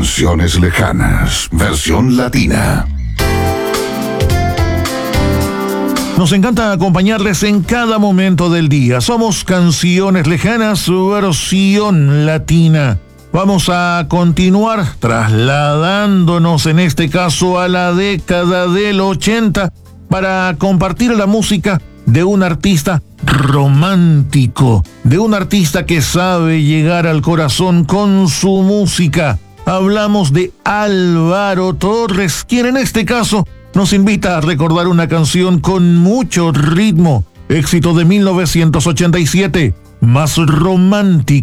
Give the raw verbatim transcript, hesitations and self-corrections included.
Canciones lejanas, versión latina. Nos encanta acompañarles en cada momento del día. Somos Canciones Lejanas, versión latina. Vamos a continuar trasladándonos en este caso a la década del ochenta para compartir la música de un artista romántico, de un artista que sabe llegar al corazón con su música. Hablamos de Álvaro Torres, quien en este caso nos invita a recordar una canción con mucho ritmo, éxito de mil novecientos ochenta y siete, Más Romántica.